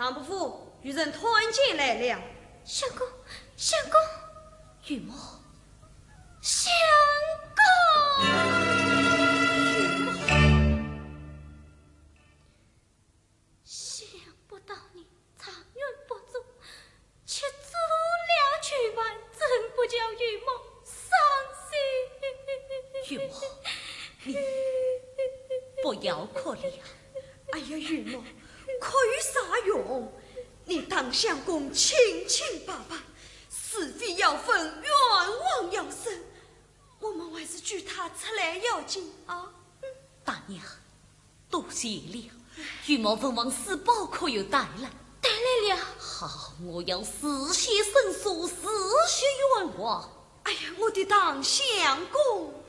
唐伯虎与人团结来了。 相公，相公， 玉墨， 相公。想不到你长远不足，却做了曲婉，真不叫玉墨伤心。 玉墨，你不要可怜啊！哎呀，玉墨，可有啥用？你当相公清清白白，是非要分，冤枉要伸，我们还是举他出来要紧啊！大娘，多谢了。玉墨本王私宝可有带来？ 带来了。 好，我要事先申诉，事先冤枉。哎呀，我的当相公！